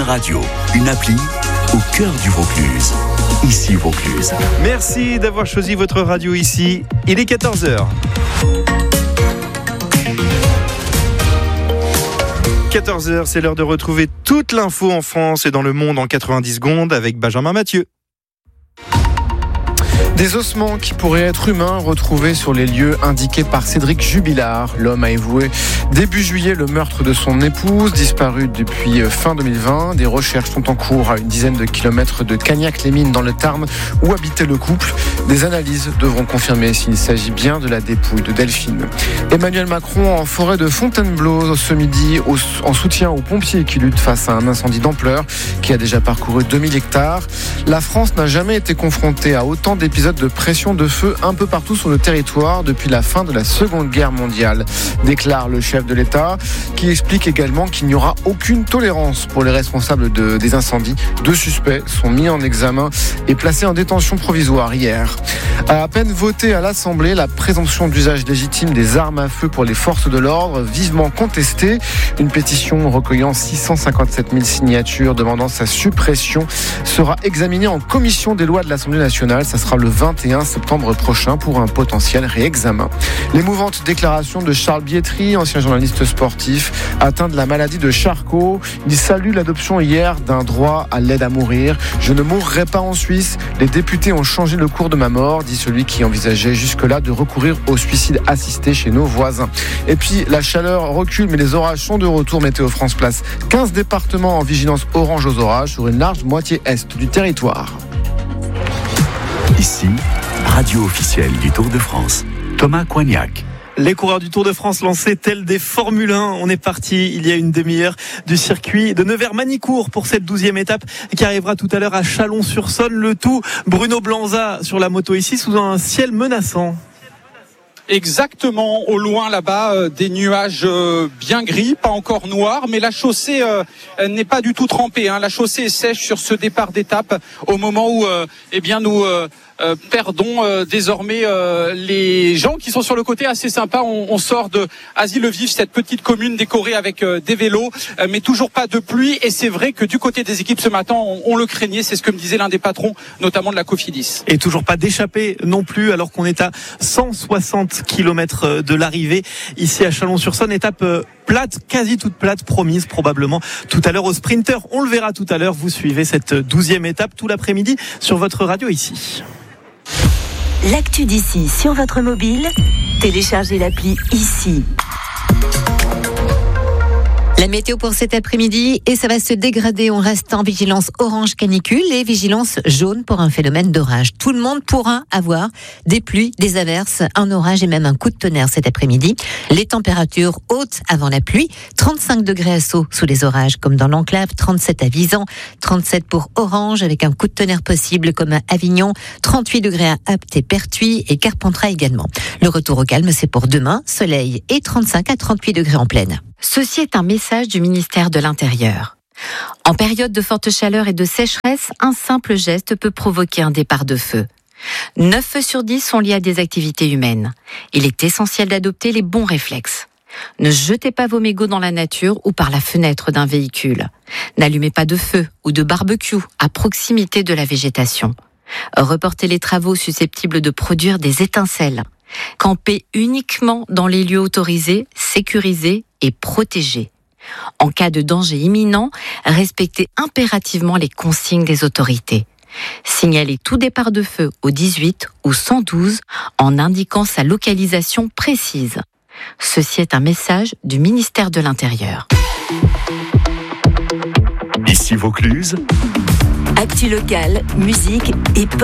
Radio, une appli au cœur du Vaucluse. Ici Vaucluse. Merci d'avoir choisi votre radio ici. Il est 14h. 14h, c'est l'heure de retrouver toute l'info en France et dans le monde en 90 secondes avec Benjamin Mathieu. Des ossements qui pourraient être humains retrouvés sur les lieux indiqués par Cédric Jubilard. L'homme a avoué début juillet le meurtre de son épouse, disparue depuis fin 2020. Des recherches sont en cours à une dizaine de kilomètres de Cagnac-les-Mines dans le Tarn où habitait le couple. Des analyses devront confirmer s'il s'agit bien de la dépouille de Delphine. Emmanuel Macron en forêt de Fontainebleau ce midi en soutien aux pompiers qui luttent face à un incendie d'ampleur qui a déjà parcouru 2000 hectares. La France n'a jamais été confrontée à autant d'épisodes de pression de feu un peu partout sur le territoire depuis la fin de la Seconde Guerre mondiale, déclare le chef de l'État, qui explique également qu'il n'y aura aucune tolérance pour les responsables des incendies. 2 suspects sont mis en examen et placés en détention provisoire hier. À peine votée à l'Assemblée, la présomption d'usage légitime des armes à feu pour les forces de l'ordre, vivement contestée. Une pétition recueillant 657 000 signatures demandant sa suppression sera examinée en commission des lois de l'Assemblée nationale. Ça sera le 21 septembre prochain pour un potentiel réexamen. L'émouvante déclaration de Charles Bietri, ancien journaliste sportif, atteint de la maladie de Charcot. Il salue l'adoption hier d'un droit à l'aide à mourir. Je ne mourrai pas en Suisse. Les députés ont changé le cours de ma mort, dit celui qui envisageait jusque-là de recourir au suicide assisté chez nos voisins. Et puis, la chaleur recule, mais les orages sont de retour. Météo France place 15 départements en vigilance orange aux orages sur une large moitié est du territoire. Ici, radio officielle du Tour de France. Thomas Coignac. Les coureurs du Tour de France lancés tels des Formule 1. On est parti il y a une demi-heure du circuit de Nevers-Manicourt pour cette 12e étape qui arrivera tout à l'heure à Chalon-sur-Saône. Le tout, Bruno Blanza sur la moto ici sous un ciel menaçant. Exactement, au loin là-bas, des nuages bien gris, pas encore noirs, mais la chaussée n'est pas du tout trempée. La chaussée est sèche sur ce départ d'étape au moment où nous perdons désormais les gens qui sont sur le côté assez sympa. On sort de Azy-le-Vif, cette petite commune décorée avec des vélos, mais toujours pas de pluie. Et c'est vrai que du côté des équipes ce matin, on le craignait. C'est ce que me disait l'un des patrons, notamment de la Cofidis. Et toujours pas d'échappée non plus, alors qu'on est à 160 km de l'arrivée ici à Chalon-sur-Saône. Étape plate, quasi toute plate, promise probablement tout à l'heure aux sprinters. On le verra tout à l'heure. Vous suivez cette 12e étape tout l'après-midi sur votre radio ici. L'actu d'ici sur votre mobile, téléchargez l'appli ici. La météo pour cet après-midi, et ça va se dégrader. On reste en vigilance orange canicule et vigilance jaune pour un phénomène d'orage. Tout le monde pourra avoir des pluies, des averses, un orage et même un coup de tonnerre cet après-midi. Les températures hautes avant la pluie, 35 degrés à Sceaux sous les orages comme dans l'enclave, 37 à Visan, 37 pour Orange avec un coup de tonnerre possible comme à Avignon, 38 degrés à Apt et Pertuis et Carpentras également. Le retour au calme, c'est pour demain, soleil et 35 à 38 degrés en pleine. Ceci est un message du ministère de l'Intérieur. En période de forte chaleur et de sécheresse, un simple geste peut provoquer un départ de feu. 9 feux sur 10 sont liés à des activités humaines. Il est essentiel d'adopter les bons réflexes. Ne jetez pas vos mégots dans la nature ou par la fenêtre d'un véhicule. N'allumez pas de feu ou de barbecue à proximité de la végétation. Reportez les travaux susceptibles de produire des étincelles. Campez uniquement dans les lieux autorisés, sécurisés et protégés. En cas de danger imminent, respectez impérativement les consignes des autorités. Signalez tout départ de feu au 18 ou 112 en indiquant sa localisation précise. Ceci est un message du ministère de l'Intérieur. Ici Vaucluse. Actu locale, musique et